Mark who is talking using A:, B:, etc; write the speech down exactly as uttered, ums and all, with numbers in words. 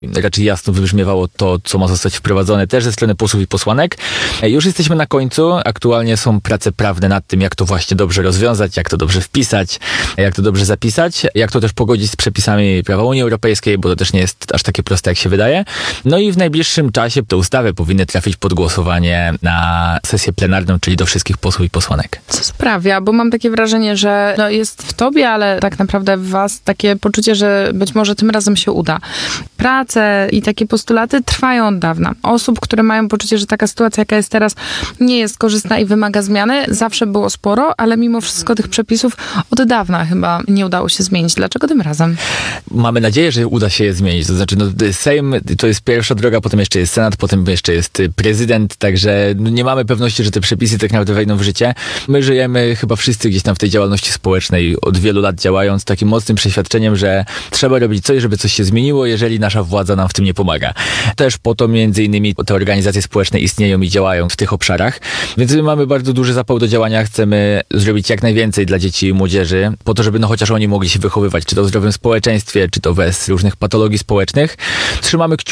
A: raczej jasno wybrzmiewało to, co ma zostać wprowadzone też ze strony posłów i posłanek. Już jesteśmy na końcu. Aktualnie są prace prawne nad tym, jak to właśnie dobrze rozwiązać, jak to dobrze wpisać, jak to dobrze zapisać, jak to też pogodzić z przepisami prawa Unii Europejskiej, bo to też nie jest aż takie proste, jak się wydaje. No i w najbliższym czasie te ustawy powinny trafić pod głosowanie na sesję plenarną, czyli do wszystkich posłów i posłanek.
B: Co sprawia, bo mam takie wrażenie, że no jest w tobie, ale tak naprawdę w was takie poczucie, że być może tym razem się uda. Prace i takie postulaty trwają od dawna. Osób, które mają poczucie, że taka sytuacja, jaka jest teraz, nie jest korzystna i wymaga zmiany, zawsze było sporo, ale mimo wszystko tych przepisów od dawna chyba nie udało się zmienić. Dlaczego tym razem?
A: Mamy nadzieję, że uda się je zmienić. To znaczy, no, Sejm to jest pierwsza droga, potem jeszcze jest Senat, potem jeszcze jest prezydent, także no, nie mamy pewności, że te przepisy tak naprawdę wejdą w życie. My żyjemy chyba wszyscy gdzieś tam w tej działalności społecznej, od wielu lat działając, takim mocnym przeświadczeniem, że trzeba robić coś, żeby coś się zmieniło, jeżeli nasza władza nam w tym nie pomaga. Też po to między innymi te organizacje społeczne istnieją i działają w tych obszarach, więc my mamy bardzo duży zapał do działania, chcemy zrobić jak najwięcej dla dzieci i młodzieży, po to, żeby no chociaż oni mogli się wychowywać, czy to w zdrowym społeczeństwie, czy to bez różnych patologii społecznych. Trzymamy kciuki